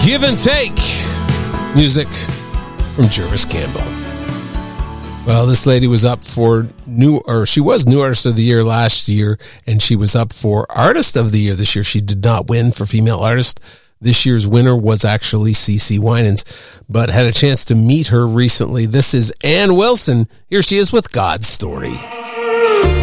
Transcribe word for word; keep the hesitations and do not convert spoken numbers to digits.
Give and Take. Music from Jervis Campbell. Well, this lady was up for new, or she was New Artist of the Year last year, and she was up for Artist of the Year this year. She did not win for Female Artist. This year's winner was actually CeCe Winans, but had a chance to meet her recently. This is Ann Wilson. Here she is with God's Story.